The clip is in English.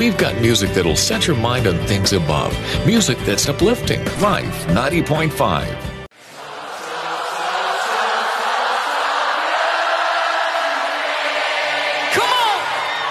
We've got music that'll set your mind on things above. Music that's uplifting. Life 90.5.